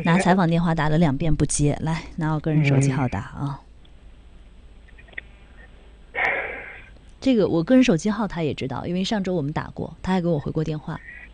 拿采访电话打了2遍不接，来拿我个人手机号打啊。这个我个人手机号他也知道，因为上周我们打过，他还给我回过电话。